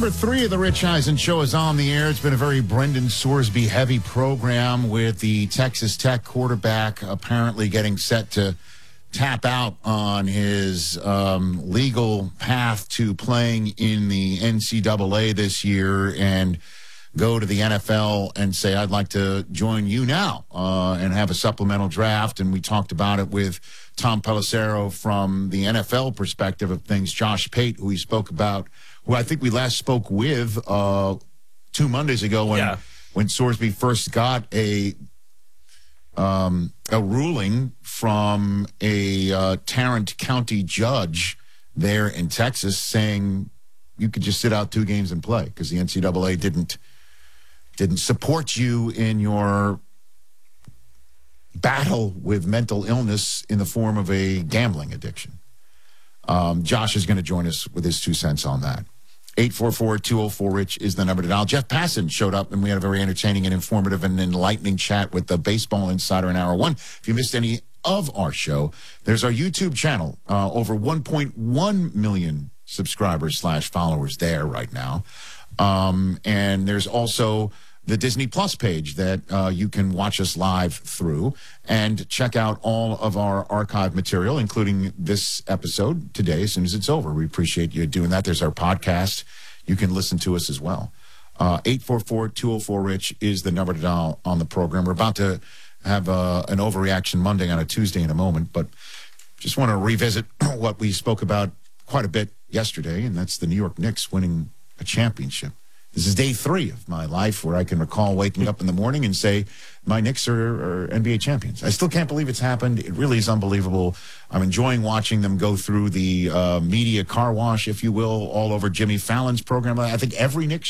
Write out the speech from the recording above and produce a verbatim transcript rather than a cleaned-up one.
number three of the Rich Eisen Show is on the air. It's been a very Brendan Sorsby heavy program with the Texas Tech quarterback apparently getting set to tap out on his um, legal path to playing in the N C double A this year and go to the N F L and say, I'd like to join you now uh, and have a supplemental draft. And we talked about it with Tom Pelissero from the N F L perspective of things. Josh Pate, who we spoke about, who I think we last spoke with uh, two Mondays ago when yeah. when Sorsby first got a um, a ruling from a uh, Tarrant County judge there in Texas saying you could just sit out two games and play because the N C double A didn't didn't support you in your battle with mental illness in the form of a gambling addiction. Um, Josh is going to join us with his two cents on that. eight four four, two oh four, RICH is the number to dial. Jeff Passan showed up, and we had a very entertaining and informative and enlightening chat with the Baseball Insider in Hour one. If you missed any of our show, there's our YouTube channel. Uh, over one point one million subscribers slash followers there right now. Um, and there's also the Disney Plus page that uh, you can watch us live through and check out all of our archive material, including this episode today as soon as it's over. We appreciate you doing that. There's our podcast. You can listen to us as well. Uh, eight four four, two oh four, RICH is the number to dial on the program. We're about to have uh, an Overreaction Monday on a Tuesday in a moment, but just want to revisit what we spoke about quite a bit yesterday, and that's the New York Knicks winning a championship. This is day three of my life where I can recall waking up in the morning and say, my Knicks are, are N B A champions. I still can't believe it's happened. It really is unbelievable. I'm enjoying watching them go through the uh, media car wash, if you will, all over Jimmy Fallon's program. I think every Knicks